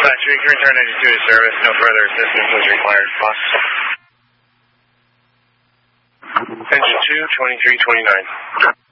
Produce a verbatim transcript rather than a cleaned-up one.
Dispatch, we can return ninety-two to service. No further assistance is required. Boss. Engine two, twenty-three twenty-nine.